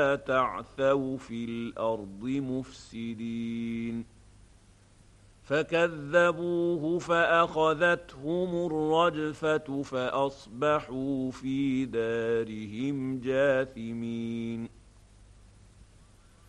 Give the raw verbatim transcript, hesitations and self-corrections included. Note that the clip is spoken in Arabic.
تعثوا في الأرض مفسدين فكذبوه فأخذتهم الرجفة فأصبحوا في دارهم جاثمين.